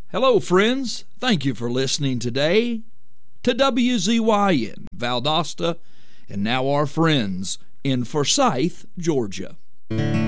Hello, friends. Thank you for listening today to WZYN Valdosta and now our friends in Forsyth, Georgia.